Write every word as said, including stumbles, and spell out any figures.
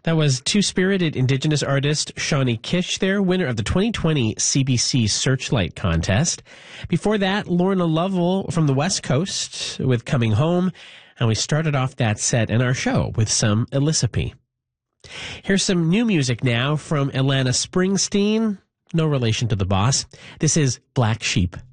That was two-spirited Indigenous artist Shawnee Kish there, winner of the twenty twenty C B C Searchlight Contest. Before that, Lorna Lovell from the West Coast with Coming Home. And we started off that set and our show with some Elisapie. Here's some new music now from Alana Springsteen. No relation to the boss. This is Black Sheep.